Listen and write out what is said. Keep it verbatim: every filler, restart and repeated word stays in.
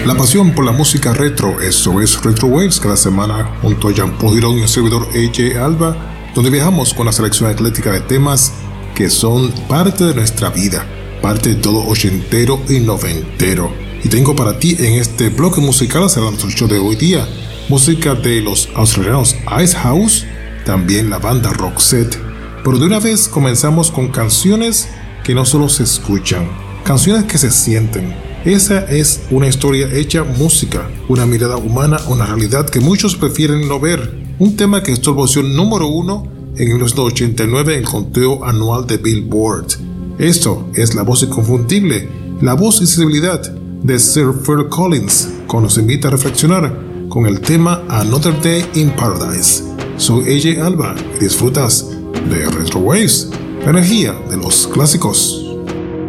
La pasión por la música retro, eso es Retro Waves, cada semana junto a Jean-Paul Girón y el servidor A J Alba, donde viajamos con la selección atlética de temas que son parte de nuestra vida, parte de todo ochentero y noventero. Y tengo para ti en este bloque musical, cerrando nuestro show de hoy día, música de los australianos Icehouse, también la banda Roxette. Pero de una vez comenzamos con canciones que no solo se escuchan, canciones que se sienten. Esa es una historia hecha música, una mirada humana, una realidad que muchos prefieren no ver. Un tema que estuvo en posición número uno en mil novecientos ochenta y nueve en el conteo anual de Billboard. Esto es la voz inconfundible, la voz y sensibilidad de Sir Phil Collins, que nos invita a reflexionar con el tema Another Day in Paradise. Soy A J Alba y disfrutas de Retro Waves, la energía de los clásicos.